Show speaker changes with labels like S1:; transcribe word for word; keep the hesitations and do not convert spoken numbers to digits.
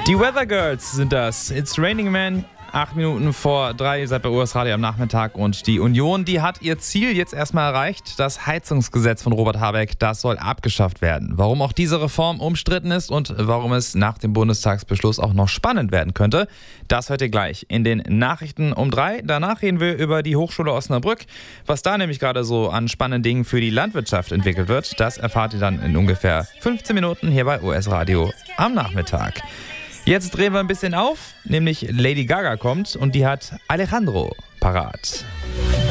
S1: Die Weather Girls sind das. It's Raining Man. Acht Minuten vor drei, ihr seid bei U S Radio am Nachmittag und die Union, die hat ihr Ziel jetzt erstmal erreicht. Das Heizungsgesetz von Robert Habeck, das soll abgeschafft werden. Warum auch diese Reform umstritten ist und warum es nach dem Bundestagsbeschluss auch noch spannend werden könnte, das hört ihr gleich in den Nachrichten um drei. Danach reden wir über die Hochschule Osnabrück. Was da nämlich gerade so an spannenden Dingen für die Landwirtschaft entwickelt wird, das erfahrt ihr dann in ungefähr fünfzehn Minuten hier bei U S Radio am Nachmittag. Jetzt drehen wir ein bisschen auf, nämlich Lady Gaga kommt und die hat Alejandro parat.